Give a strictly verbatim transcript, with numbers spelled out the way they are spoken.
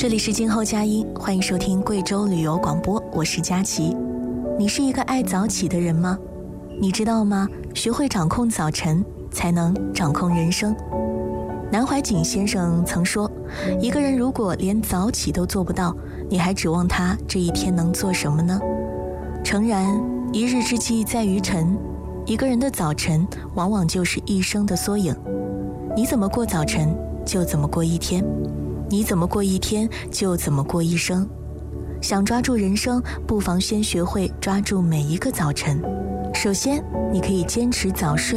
这里是静候佳音，欢迎收听贵州旅游广播，我是佳琪。你是一个爱早起的人吗？你知道吗？学会掌控早晨，才能掌控人生。南怀瑾先生曾说，一个人如果连早起都做不到，你还指望他这一天能做什么呢？诚然，一日之计在于晨，一个人的早晨往往就是一生的缩影。你怎么过早晨，就怎么过一天；你怎么过一天，就怎么过一生。想抓住人生，不妨先学会抓住每一个早晨。首先，你可以坚持早睡。